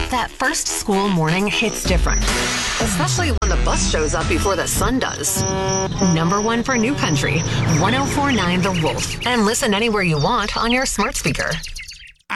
That first school morning hits different, especially when the bus shows up before the sun does. Number one for New Country, 104.9 The Wolf. And listen anywhere you want on your smart speaker.